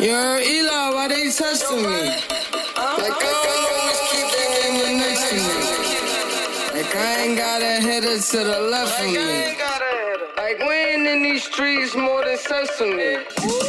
Yo, Eli, why they testing me? Like I always keep that nigga next to me. Like I ain't got a header to the left of me. Like we ain't in these streets more than sesame.